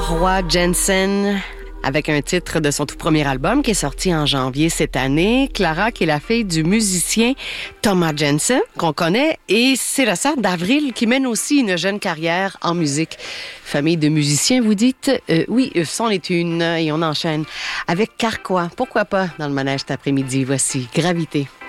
Roy Jensen, avec un titre de son tout premier album qui est sorti en janvier cette année. Clara, qui est la fille du musicien Thomas Jensen, qu'on connaît, et c'est la sœur d'Avril qui mène aussi une jeune carrière en musique. Famille de musiciens, vous dites? Oui, c'en est une, et on enchaîne avec Carquois. Pourquoi pas dans le manège cet après-midi? Voici Gravité.